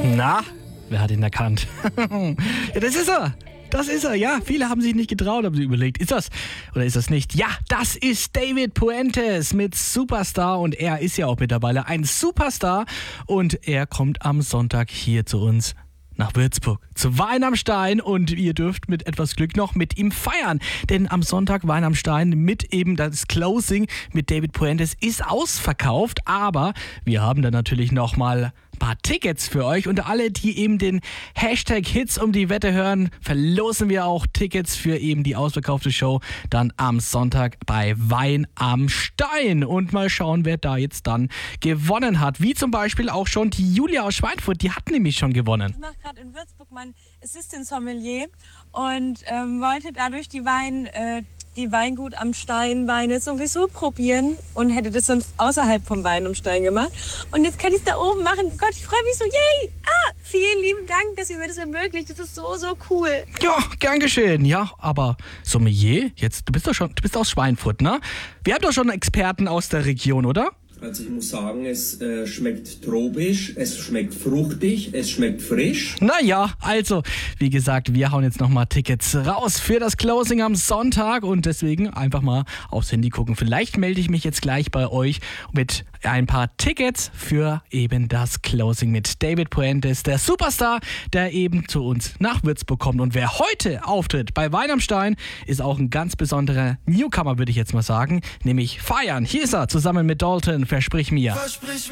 Na, wer hat ihn erkannt? Ja, das ist er. Das ist er, ja. Viele haben sich nicht getraut, haben sie überlegt, ist das oder ist das nicht? Ja, das ist David Puentes mit Superstar und er ist ja auch mittlerweile ein Superstar und er kommt am Sonntag hier zu uns nach Würzburg, zu Wein am Stein und ihr dürft mit etwas Glück noch mit ihm feiern. Denn am Sonntag Wein am Stein mit eben das Closing mit David Puentes ist ausverkauft, aber wir haben dann natürlich nochmal ein paar Tickets für euch und alle, die eben den Hashtag Hits um die Wette hören, verlosen wir auch Tickets für eben die ausverkaufte Show dann am Sonntag bei Wein am Stein und mal schauen, wer da jetzt dann gewonnen hat. Wie zum Beispiel auch schon die Julia aus Schweinfurt, die hat nämlich schon gewonnen. Ich mache gerade in Würzburg mein Assistant Sommelier und wollte dadurch die Weingut am Stein Weine sowieso probieren und hätte das sonst außerhalb vom Wein am Stein gemacht. Und jetzt kann ich es da oben machen. Gott, ich freue mich so, yay! Vielen lieben Dank, dass ihr mir das ermöglicht. Das ist so, so cool. Ja, gern geschehen. Ja, aber Sommelier, du bist aus Schweinfurt, ne? Wir haben doch schon Experten aus der Region, oder? Also ich muss sagen, es schmeckt tropisch, es schmeckt fruchtig, es schmeckt frisch. Naja, also, wie gesagt, wir hauen jetzt nochmal Tickets raus für das Closing am Sonntag und deswegen einfach mal aufs Handy gucken. Vielleicht melde ich mich jetzt gleich bei euch mit ein paar Tickets für eben das Closing mit David Puentes, der Superstar, der eben zu uns nach Würzburg kommt. Und wer heute auftritt bei Wein am Stein, ist auch ein ganz besonderer Newcomer, würde ich jetzt mal sagen, nämlich Feiern. Hier ist er, zusammen mit Dalton, Versprich mir.